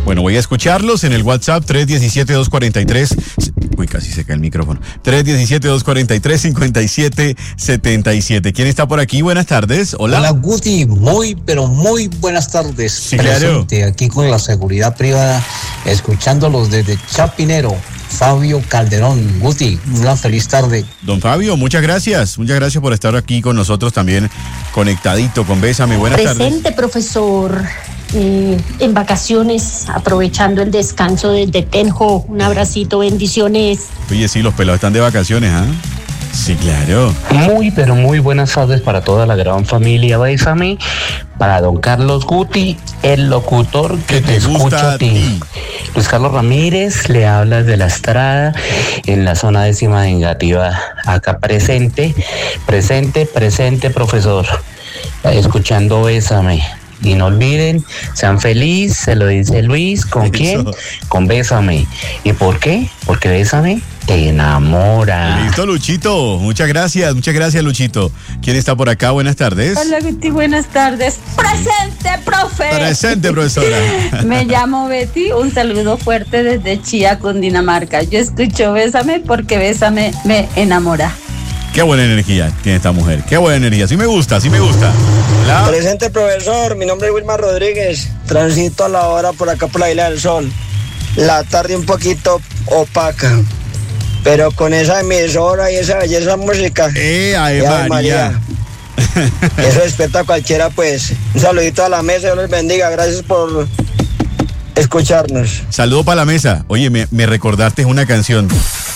Bueno, voy a escucharlos en el WhatsApp 317-243. Uy, casi se cae el micrófono. 317-243-5777. ¿Quién está por aquí? Buenas tardes. Hola. Hola, Guti. Pero muy buenas tardes. Sí, claro. Presente aquí con la seguridad privada, escuchándolos desde Chapinero. Fabio Calderón. Guti, una feliz tarde. Don Fabio, muchas gracias. Muchas gracias por estar aquí con nosotros también, conectadito con Bésame. Buenas tardes. Presente, profesor. En vacaciones, aprovechando el descanso desde Tenjo. Un abracito, bendiciones. Oye, sí, los pelados están de vacaciones, ¿ah? Sí, claro. Pero muy buenas tardes para toda la gran familia Bésame, para don Carlos Guti, el locutor que te escucha a ti. Luis Carlos Ramírez le habla de la Estrada, en la zona 10ª de Engativá. Acá presente, profesor, escuchando Bésame. Y no olviden, sean felices, se lo dice Luis, ¿con quién? Con Bésame. ¿Y por qué? Porque Bésame te enamora. Listo, Luchito. Muchas gracias, Luchito. ¿Quién está por acá? Buenas tardes. Hola, Guti, buenas tardes. Presente, profe. Presente, profesora. Me llamo Betty, un saludo fuerte desde Chía, Cundinamarca. Yo escucho Bésame porque Bésame me enamora. Qué buena energía tiene esta mujer. Qué buena energía. Sí me gusta. Hola. Presente, profesor. Mi nombre es Wilmar Rodríguez. Transito a la hora por acá por la Isla del Sol. La tarde un poquito opaca, pero con esa emisora y esa belleza música. Ave María. Eso respeta a cualquiera, pues. Un saludito a la mesa, Dios les bendiga. Gracias por escucharnos. Saludo para la mesa. Oye, me recordaste una canción.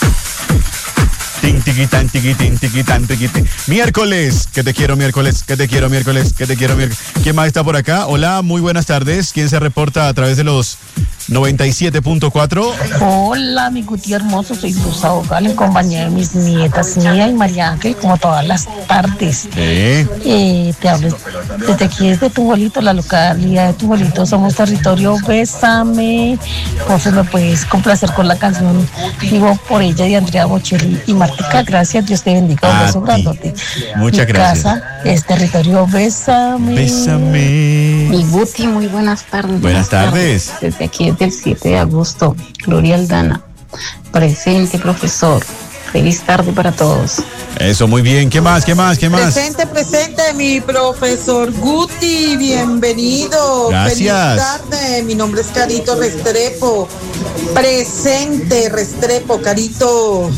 Tiquitan, tiquitín, tiquitan, tiquitín. Miércoles, que te quiero miércoles. ¿Quién más está por acá? Hola, muy buenas tardes. ¿Quién se reporta a través de los 97.4? Hola, mi Guti hermoso, soy Luz Vocal en compañía de mis nietas, Mía y María Ángel, como todas las tardes. Sí. Te hablo desde aquí, desde Tujolito, la localidad de Tujolito, somos territorio Bésame. Entonces me puedes complacer con la canción Vivo por ella de Andrea Bocelli y Martica. Gracias, Dios te bendiga, un beso grandote. Muchas gracias. Mi casa es territorio Bésame. Mi Guti, muy buenas tardes. Buenas tardes. Desde aquí es del 7 de agosto, Gloria Aldana. Presente, profesor. Feliz tarde para todos. Eso, muy bien. ¿Qué más? Presente, mi profesor Guti, bienvenido. Gracias. Feliz tarde, mi nombre es Carito Restrepo. Presente, Restrepo, Carito.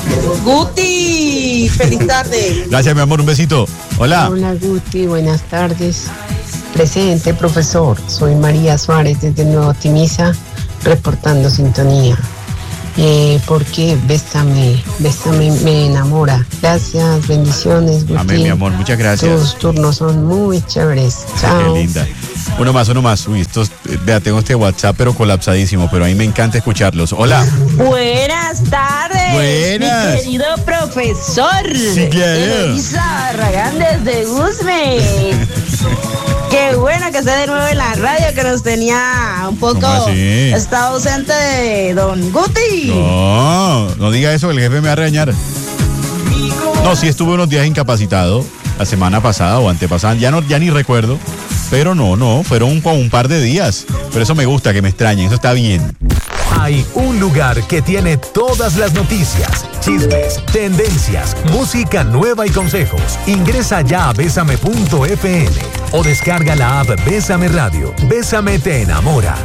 Guti, feliz tarde. Gracias, mi amor, un besito. Hola. Hola, Guti, buenas tardes. Presente, profesor. Soy María Suárez desde Nuevo Timisa, reportando sintonía. Porque Bésame me enamora. Gracias, bendiciones, Guti. Amén, mi amor, muchas gracias. Tus turnos son muy chéveres. Chao. Qué linda. Uno más. Uy, vea, tengo este WhatsApp pero colapsadísimo, pero a mí me encanta escucharlos. Hola. Buenas tardes. Buenas. Mi querido profesor. Sí, claro. Elisa Barragán desde Guzmán. Qué bueno que esté de nuevo en la radio, que nos tenía un poco estado ausente de don Guti. No diga eso, el jefe me va a regañar. No, sí estuve unos días incapacitado, la semana pasada o antepasada, ya ni recuerdo, pero no, fueron como un par de días. Pero eso me gusta, que me extrañen, eso está bien. Hay un lugar que tiene todas las noticias, chismes, tendencias, música nueva y consejos. Ingresa ya a besame.fm o descarga la app Bésame Radio. Bésame te enamora.